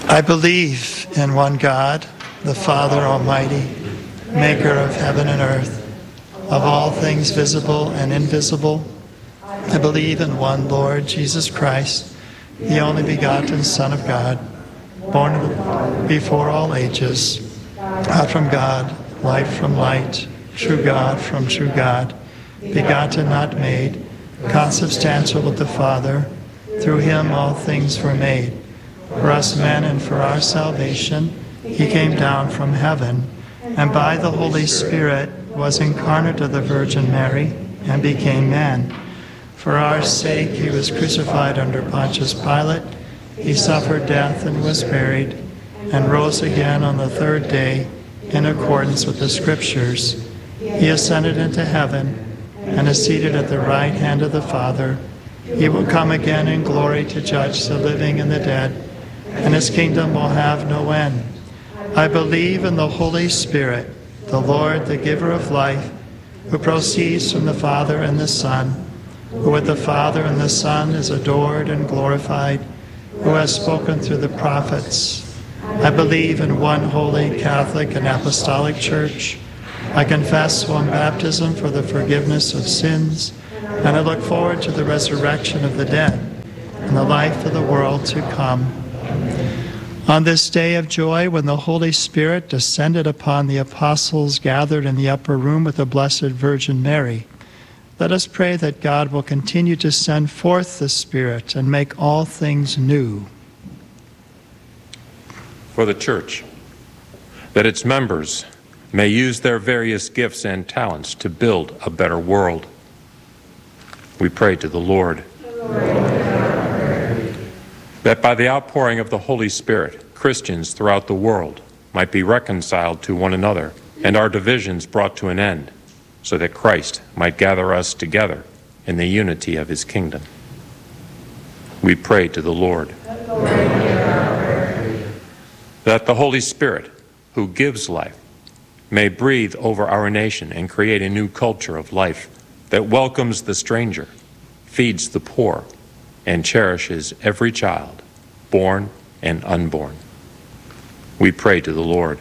I believe in one God, the Father Almighty, maker of heaven and earth, of all things visible and invisible. I believe in one Lord Jesus Christ, the only begotten Son of God, born before all ages, God from God, light from light, true God from true God, begotten, not made, consubstantial with the Father. Through him all things were made. For us men and for our salvation, he came down from heaven, and by the Holy Spirit was incarnate of the Virgin Mary, and became man. For our sake he was crucified under Pontius Pilate. He suffered death and was buried, and rose again on the third day, in accordance with the Scriptures. He ascended into heaven, and is seated at the right hand of the Father. He will come again in glory to judge the living and the dead, and his kingdom will have no end. I believe in the Holy Spirit, the Lord, the giver of life, who proceeds from the Father and the Son, who with the Father and the Son is adored and glorified, who has spoken through the prophets. I believe in one holy, Catholic, and Apostolic Church. I confess one baptism for the forgiveness of sins, and I look forward to the resurrection of the dead and the life of the world to come. On this day of joy, when the Holy Spirit descended upon the apostles gathered in the upper room with the Blessed Virgin Mary, let us pray that God will continue to send forth the Spirit and make all things new. For the Church, that its members may use their various gifts and talents to build a better world. We pray to the Lord. That by the outpouring of the Holy Spirit, Christians throughout the world might be reconciled to one another and our divisions brought to an end, so that Christ might gather us together in the unity of his kingdom. We pray to the Lord. That the Holy Spirit, who gives life, may breathe over our nation and create a new culture of life that welcomes the stranger, feeds the poor, and cherishes every child, born and unborn. We pray to the Lord.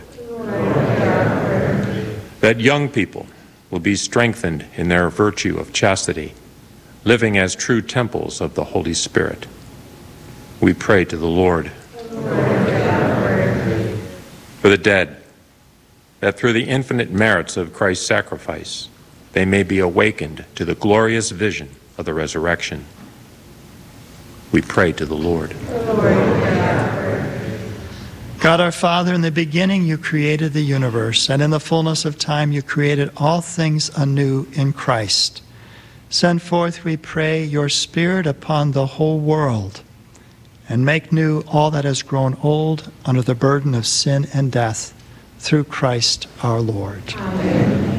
That young people will be strengthened in their virtue of chastity, living as true temples of the Holy Spirit. We pray to the Lord. For the dead, that through the infinite merits of Christ's sacrifice, they may be awakened to the glorious vision of the resurrection. We pray to the Lord. God our Father, in the beginning you created the universe, and in the fullness of time you created all things anew in Christ. Send forth, we pray, your Spirit upon the whole world, and make new all that has grown old under the burden of sin and death, through Christ our Lord. Amen.